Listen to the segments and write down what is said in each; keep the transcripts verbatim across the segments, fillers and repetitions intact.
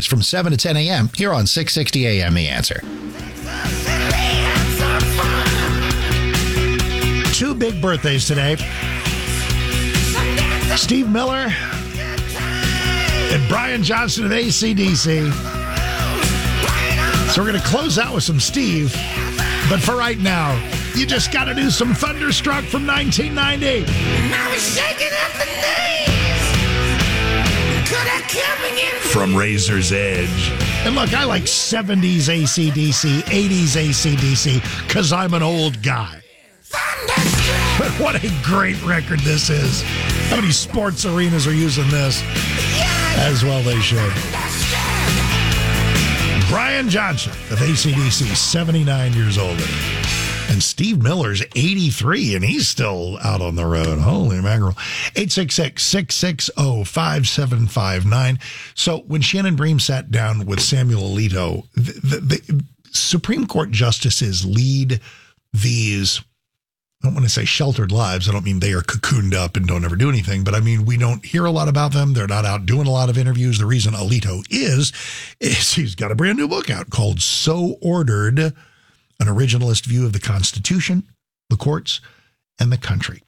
Thursdays from seven to ten a.m. here on six sixty A M The Answer. Two big birthdays today. Steve Miller and Brian Johnson of A C D C. So we're going to close out with some Steve. But for right now, you just got to do some Thunderstruck from nineteen ninety. I was shaking up the knees. Could I come in From Razor's Edge. And look, I like seventies A C D C, eighties A C D C, because I'm an old guy. But what a great record this is. How many sports arenas are using this? As well they should. Brian Johnson of A C D C, seventy-nine years old. And Steve Miller's eighty-three, and he's still out on the road. Holy mackerel. eight six six, six six zero, five seven five nine. So when Shannon Bream sat down with Samuel Alito, the, the, the Supreme Court justices lead these, I don't want to say sheltered lives. I don't mean they are cocooned up and don't ever do anything, but I mean, we don't hear a lot about them. They're not out doing a lot of interviews. The reason Alito is, is he's got a brand new book out called So Ordered, an originalist view of the Constitution, the courts, and the country.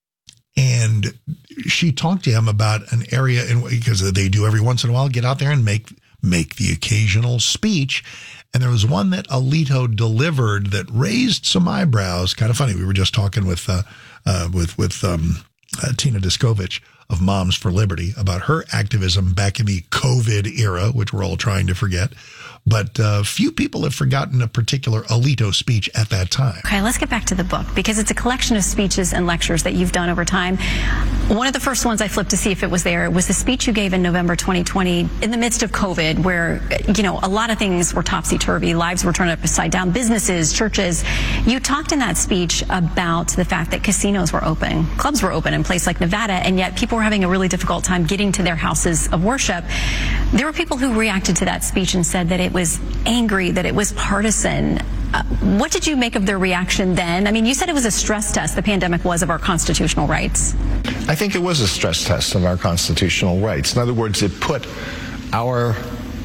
And she talked to him about an area in because they do every once in a while get out there and make make the occasional speech. And there was one that Alito delivered that raised some eyebrows. Kind of funny. We were just talking with uh, uh, with with um, uh, Tina Diskovich of Moms for Liberty about her activism back in the COVID era, which we're all trying to forget. But uh, few people have forgotten a particular Alito speech at that time. Okay, let's get back to the book, because it's a collection of speeches and lectures that you've done over time. One of the first ones I flipped to see if it was there was the speech you gave in November twenty twenty in the midst of COVID, where, you know, a lot of things were topsy-turvy. Lives were turned upside down, businesses, churches. You talked in that speech about the fact that casinos were open, clubs were open in places like Nevada, and yet people were having a really difficult time getting to their houses of worship. There were people who reacted to that speech and said that it was angry, that it was partisan. Uh, what did you make of their reaction then? I mean, you said it was a stress test, the pandemic was, of our constitutional rights. I think it was a stress test of our constitutional rights. In other words, it put our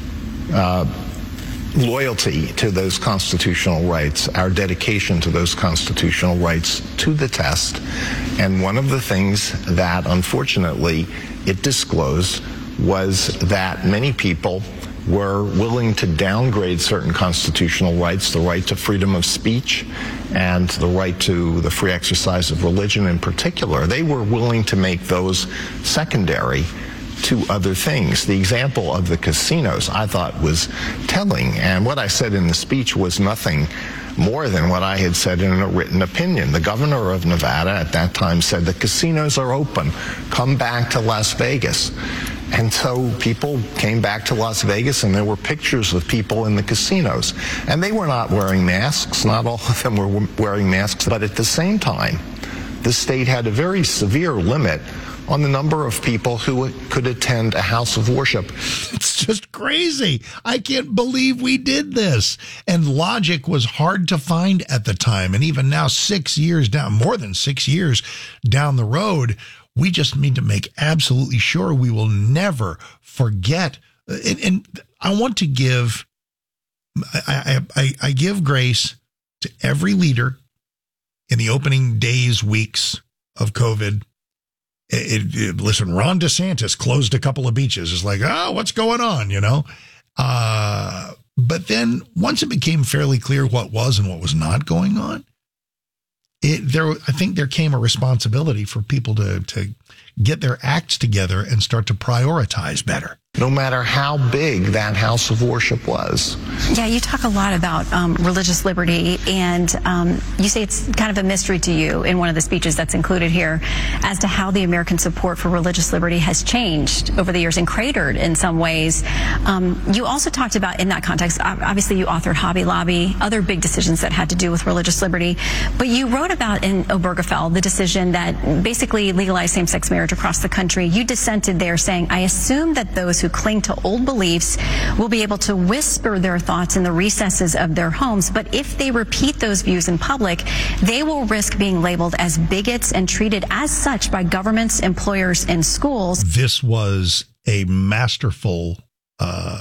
uh, loyalty to those constitutional rights, our dedication to those constitutional rights to the test. And one of the things that, unfortunately, it disclosed was that many people were willing to downgrade certain constitutional rights, the right to freedom of speech and the right to the free exercise of religion in particular. They were willing to make those secondary to other things. The example of the casinos, I thought, was telling, and what I said in the speech was nothing more than what I had said in a written opinion. The governor of Nevada at that time said the casinos are open, come back to Las Vegas. And so people came back to Las Vegas, and there were pictures of people in the casinos. And they were not wearing masks. Not all of them were wearing masks. But at the same time, the state had a very severe limit on the number of people who could attend a house of worship. It's just crazy. I can't believe we did this. And logic was hard to find at the time. And even now, six years down, more than six years down the road, we just need to make absolutely sure we will never forget. And, and I want to give, I, I, I give grace to every leader in the opening days, weeks of COVID. It, it, listen, Ron DeSantis closed a couple of beaches. It's like, oh, what's going on, you know? Uh, but then once it became fairly clear what was and what was not going on, It, there, I think there came a responsibility for people to, to get their acts together and start to prioritize better. No matter how big that house of worship was. Yeah, you talk a lot about um, religious liberty, and um, you say it's kind of a mystery to you in one of the speeches that's included here as to how the American support for religious liberty has changed over the years and cratered in some ways. Um, you also talked about, in that context, obviously you authored Hobby Lobby, other big decisions that had to do with religious liberty, but you wrote about in Obergefell the decision that basically legalized same-sex marriage across the country. You dissented there, saying, I assume that those who cling to old beliefs will be able to whisper their thoughts in the recesses of their homes, but if they repeat those views in public, they will risk being labeled as bigots and treated as such by governments, employers, and schools. This was a masterful uh,